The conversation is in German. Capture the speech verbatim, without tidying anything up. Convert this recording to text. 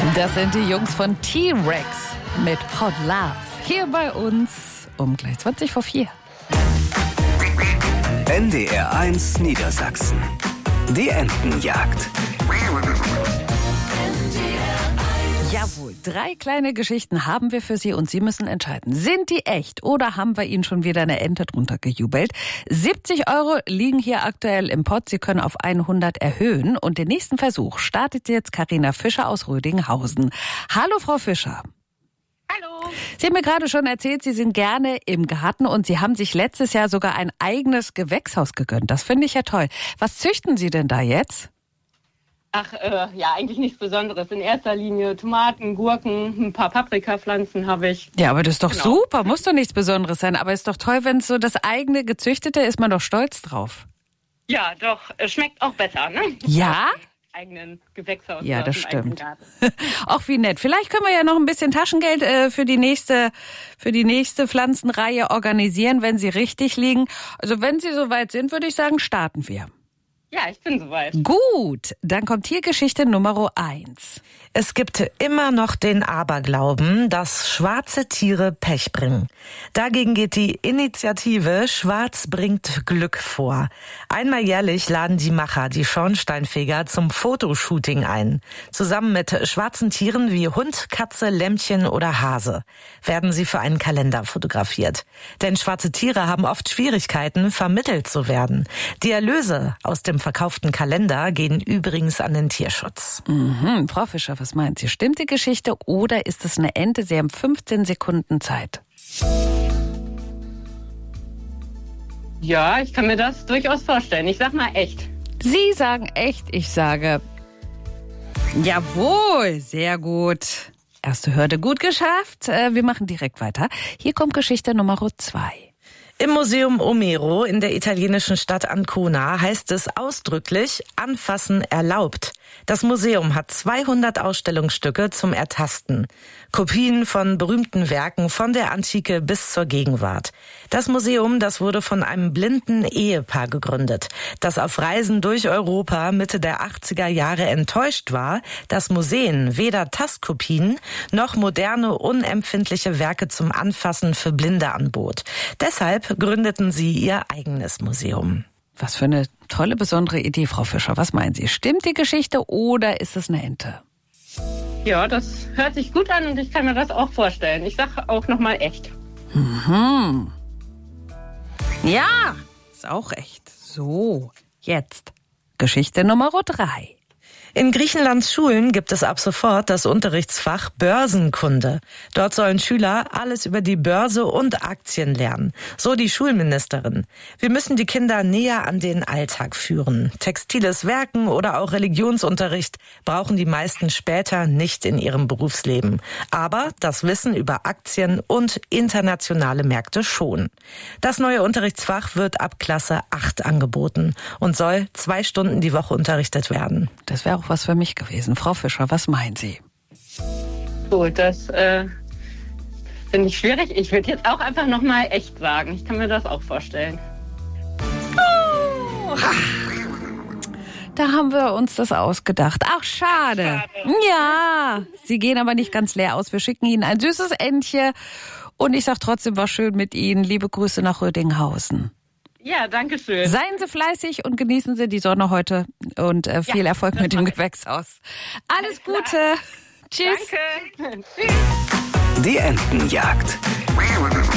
Das sind die Jungs von T-Rex mit Hot Love. Hier bei uns um gleich zwanzig vor vier. N D R eins Niedersachsen. Die Entenjagd. Jawohl, drei kleine Geschichten haben wir für Sie und Sie müssen entscheiden, sind die echt oder haben wir Ihnen schon wieder eine Ente drunter gejubelt? siebzig Euro liegen hier aktuell im Pott, Sie können auf hundert erhöhen und den nächsten Versuch startet jetzt Carina Fischer aus Rödinghausen. Hallo Frau Fischer. Hallo. Sie haben mir gerade schon erzählt, Sie sind gerne im Garten und Sie haben sich letztes Jahr sogar ein eigenes Gewächshaus gegönnt. Das finde ich ja toll. Was züchten Sie denn da jetzt? Ach, äh, ja, eigentlich nichts Besonderes. In erster Linie Tomaten, Gurken, ein paar Paprikapflanzen habe ich. Ja, aber das ist doch genau. super. Muss doch nichts Besonderes sein. Aber ist doch toll, wenn es so das eigene Gezüchtete ist, man doch stolz drauf. Ja, doch. Es schmeckt auch besser, ne? Ja? Eigenen Gewächshaus. Ja, das aus dem eigenen stimmt. Garten. Auch wie nett. Vielleicht können wir ja noch ein bisschen Taschengeld äh, für die nächste für die nächste Pflanzenreihe organisieren, wenn sie richtig liegen. Also wenn Sie soweit sind, würde ich sagen, starten wir. Ja, ich bin soweit. Gut, dann kommt hier Geschichte Nummer eins. Es gibt immer noch den Aberglauben, dass schwarze Tiere Pech bringen. Dagegen geht die Initiative Schwarz bringt Glück vor. Einmal jährlich laden die Macher die Schornsteinfeger zum Fotoshooting ein. Zusammen mit schwarzen Tieren wie Hund, Katze, Lämmchen oder Hase werden sie für einen Kalender fotografiert. Denn schwarze Tiere haben oft Schwierigkeiten, vermittelt zu werden. Die Erlöse aus dem verkauften Kalender gehen übrigens an den Tierschutz. Mhm. Frau Fischer, was meint Sie? Stimmt die Geschichte oder ist es eine Ente? Sie haben fünfzehn Sekunden Zeit. Ja, ich kann mir das durchaus vorstellen. Ich sag mal echt. Sie sagen echt, ich sage jawohl, sehr gut. Erste Hürde gut geschafft. Wir machen direkt weiter. Hier kommt Geschichte Nummer zwei. Im Museum Omero in der italienischen Stadt Ancona heißt es ausdrücklich, Anfassen erlaubt. Das Museum hat zweihundert Ausstellungsstücke zum Ertasten. Kopien von berühmten Werken von der Antike bis zur Gegenwart. Das Museum, das wurde von einem blinden Ehepaar gegründet, das auf Reisen durch Europa Mitte der achtziger Jahre enttäuscht war, dass Museen weder Tastkopien noch moderne, unempfindliche Werke zum Anfassen für Blinde anbot. Deshalb gründeten sie ihr eigenes Museum. Was für eine tolle, besondere Idee, Frau Fischer. Was meinen Sie? Stimmt die Geschichte oder ist es eine Ente? Ja, das hört sich gut an und ich kann mir das auch vorstellen. Ich sag auch nochmal echt. Mhm. Ja, ist auch echt. So, jetzt Geschichte Nummer drei. In Griechenlands Schulen gibt es ab sofort das Unterrichtsfach Börsenkunde. Dort sollen Schüler alles über die Börse und Aktien lernen. So die Schulministerin. Wir müssen die Kinder näher an den Alltag führen. Textiles Werken oder auch Religionsunterricht brauchen die meisten später nicht in ihrem Berufsleben. Aber das Wissen über Aktien und internationale Märkte schon. Das neue Unterrichtsfach wird ab Klasse acht angeboten und soll zwei Stunden die Woche unterrichtet werden. Das wäre auch was für mich gewesen. Frau Fischer, was meinen Sie? Gut, das äh, finde ich schwierig. Ich würde jetzt auch einfach nochmal echt sagen. Ich kann mir das auch vorstellen. Oh. Da haben wir uns das ausgedacht. Ach, schade. schade. Ja, Sie gehen aber nicht ganz leer aus. Wir schicken Ihnen ein süßes Entchen. Und ich sage trotzdem, war schön mit Ihnen. Liebe Grüße nach Rödinghausen. Ja, danke schön. Seien Sie fleißig und genießen Sie die Sonne heute und äh, viel ja, Erfolg mit dem Gewächshaus. Alles Gute. Tschüss. Danke. Tschüss. Die Entenjagd.